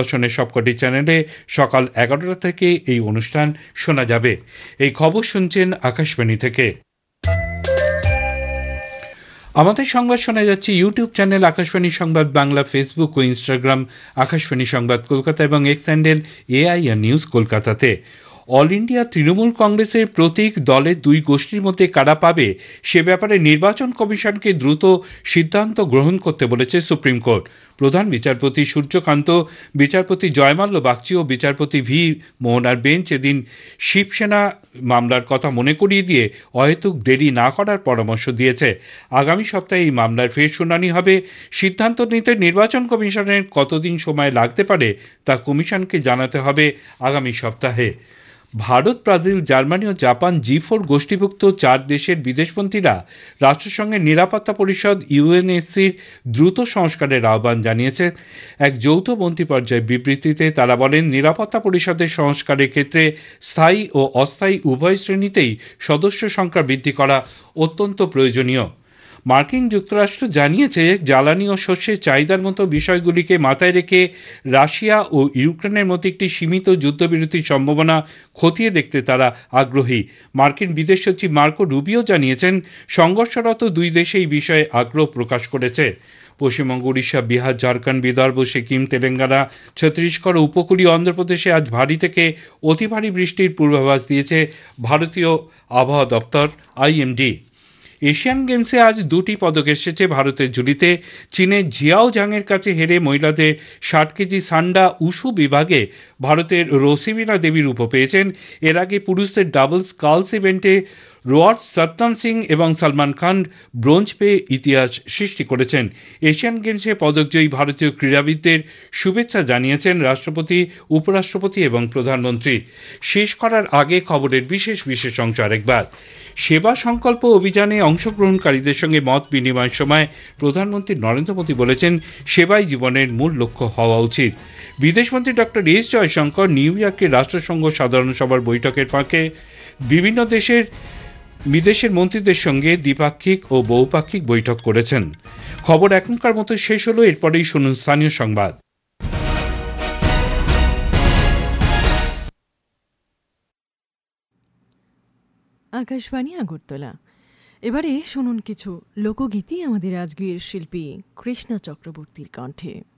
দূরদর্শনের সবকটি চ্যানেলে সকাল 11টা থেকে এই অনুষ্ঠান শোনা যাবে। এই খবর শুনছেন আকাশবাণী থেকে। আমাদের সংবাদ শোনা যাচ্ছে ইউটিউব চ্যানেল আকাশবাণী সংবাদ বাংলা, ফেসবুক ও ইনস্টাগ্রাম আকাশবাণী সংবাদ কলকাতা এবং এক্স হ্যান্ডেল AIR নিউজ কলকাতাতে। অল ইন্ডিয়া তৃণমূল কংগ্রেসের প্রতীক দলের দুই গোষ্ঠীর মধ্যে কারা পাবে সে ব্যাপারে নির্বাচন কমিশনকে দ্রুত সিদ্ধান্ত গ্রহণ করতে বলেছে সুপ্রিম কোর্ট। প্রধান বিচারপতি সূর্যকান্ত, বিচারপতি জয়মাল্য বাগচি ও বিচারপতি ভি মোহনার বেঞ্চ এদিন শিবসেনা মামলার কথা মনে করিয়ে দিয়ে অহেতুক দেরি না করার পরামর্শ দিয়েছে। আগামী সপ্তাহে এই মামলার ফের শুনানি হবে। সিদ্ধান্ত নিতে নির্বাচন কমিশনের কতদিন সময় লাগতে পারে তা কমিশনকে জানাতে হবে আগামী সপ্তাহে। ভারত, ব্রাজিল, জার্মানি ও জাপান G4 গোষ্ঠীভুক্ত 4 দেশের বিদেশমন্ত্রীরা রাষ্ট্রসংঘের নিরাপত্তা পরিষদ UNSCর দ্রুত সংস্কারের আহ্বান জানিয়েছে। এক যৌথ মন্ত্রী পর্যায়ের বিবৃতিতে তারা বলেন, নিরাপত্তা পরিষদের সংস্কারের ক্ষেত্রে স্থায়ী ও অস্থায়ী উভয় শ্রেণীতেই সদস্য সংখ্যা বৃদ্ধি করা অত্যন্ত প্রয়োজনীয়। মার্কিন যুক্তরাষ্ট্র জানিয়েছে, জ্বালানি ও শস্যের চাহিদার মতো বিষয়গুলিকে মাথায় রেখে রাশিয়া ও ইউক্রেনের মধ্যে একটি সীমিত যুদ্ধবিরতির সম্ভাবনা খতিয়ে দেখতে তারা আগ্রহী। মার্কিন বিদেশ সচিব মার্কো রুবিও জানিয়েছেন, সংঘর্ষরত দুই দেশে এই বিষয়ে আগ্রহ প্রকাশ করেছে। পশ্চিমবঙ্গ, উড়িষ্যা, বিহার, ঝাড়খণ্ড, বিদর্ভ, সিকিম, তেলেঙ্গানা, ছত্তিশগড় ও উপকূলীয় অন্ধ্রপ্রদেশে আজ ভারী থেকে অতি ভারী বৃষ্টির পূর্বাভাস দিয়েছে ভারতীয় আবহাওয়া দপ্তর IMD। এশিয়ান গেমসে আজ 2টি পদক এসেছে ভারতের ঝুলিতে। চীনের জিয়াও জাংয়ের কাছে হেরে মহিলাদের 60 কেজি সান্ডা উশু বিভাগে ভারতের রোসিবিনা দেবী রূপো পেয়েছেন। এর আগে পুরুষদের ডাবলস কার্লস ইভেন্টে রোয়ার্ড সত্যম সিং এবং সলমান খান ব্রোঞ্জ পেয়ে ইতিহাস সৃষ্টি করেছেন। এশিয়ান গেমসে পদকজয়ী ভারতীয় ক্রীড়াবিদদের শুভেচ্ছা জানিয়েছেন রাষ্ট্রপতি, উপরাষ্ট্রপতি এবং প্রধানমন্ত্রী। শেষ করার আগে খবরের বিশেষ অংশ আরেকবার। সেবা সংকল্প অভিযানে অংশগ্রহণকারীদের সঙ্গে মত বিনিময়ের সময় প্রধানমন্ত্রী নরেন্দ্র মোদী বলেছেন, সেবাই জীবনের মূল লক্ষ্য হওয়া উচিত। বিদেশমন্ত্রী ডক্টর এস জয়শঙ্কর নিউ ইয়র্কে রাষ্ট্রসংঘ সাধারণ সভার বৈঠকের ফাঁকে বিভিন্ন বিদেশের মন্ত্রীদের সঙ্গে দ্বিপাক্ষিক ও বহুপাক্ষিক বৈঠক করেছেন। খবর এখনকার মতো শেষ হলো। এরপরেই শুনুন স্থানীয় সংবাদ। আকাশবাণী আগরতলা। এবারে শুনুন কিছু লোকগীতি আমাদের আজকের শিল্পী কৃষ্ণা চক্রবর্তীর কণ্ঠে।